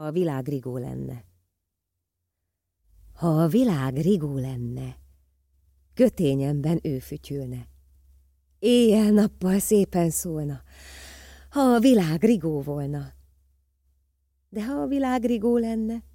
a világ rigó lenne. Ha a világ rigó lenne, kötényemben ő fütyülne. Éjjel-nappal szépen szólna, ha a világ rigó volna. De ha a világ rigó lenne,